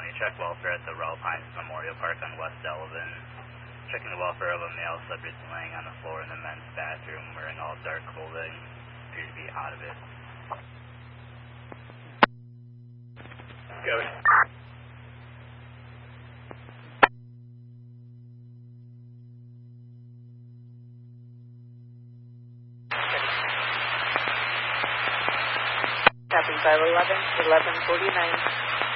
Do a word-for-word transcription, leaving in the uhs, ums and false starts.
twenty, check welfare at the Rel Pines Memorial Park on West Delavan. Checking the welfare of a male subject laying on the floor in the men's bathroom wearing all dark clothing. Appears to be out of it. Go. Copy five eleven, eleven forty-nine.